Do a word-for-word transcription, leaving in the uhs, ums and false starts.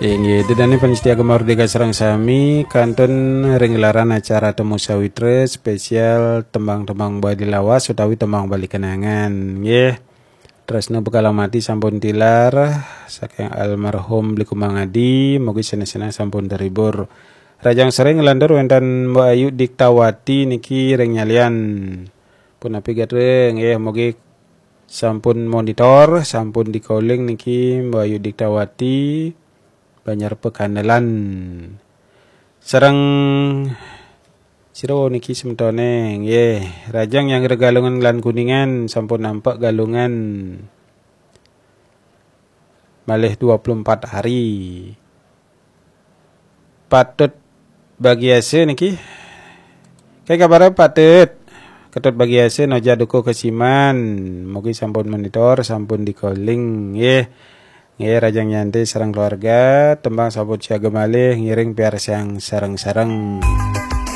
Inggih dedane panitia Gemardika sareng sami kantun ringgelaran acara temu sawitra spesial tembang-tembang bali lawas utawi tembang bali kenangan nggih. Tresna bekalamati sampun tilar saking almarhum Bli Kumang Adi mugi sena-sena sampun terhibur. Rajang sering ngelandur wonten Mbak Ayu Diktawati niki ring nyalian. Punapi gatreng nggih mugi sampun monitor sampun di calling niki Mbak Ayu Diktawati Banjar Pekandelan sareng siro niki sementone nggih rajang yang regalungan lan kuningan sampun nampak galungan malih dua puluh empat hari patut bagi ase niki kayak kabar patut ketut bagi ase noja duko kesiman mugi sampun monitor sampun di calling nggih. Nggih rajang nyantai sareng keluarga tembang sabut siaga malih ngiring piar siang sareng-sareng.